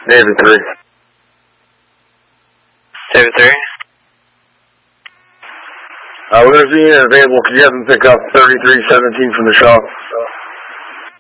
Navy 3. Navy 3. We're going to see you available. Could you have them pick up 3317 from the shop?